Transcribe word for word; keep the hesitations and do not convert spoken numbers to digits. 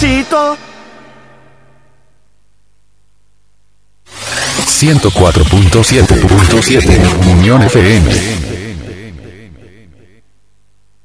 despacito. ciento cuatro punto siete Unión F M.